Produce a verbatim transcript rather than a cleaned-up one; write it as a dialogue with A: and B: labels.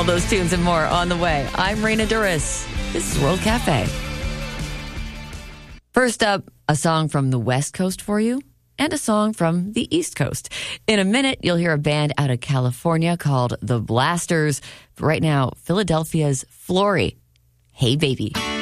A: All those tunes and more on the way. I'm Raina Duris. This is World Cafe. First up, a song from the West Coast for you and a song from the East Coast. In a minute, you'll hear a band out of California called The Blasters. But right now, Philadelphia's Flory. Hey, baby.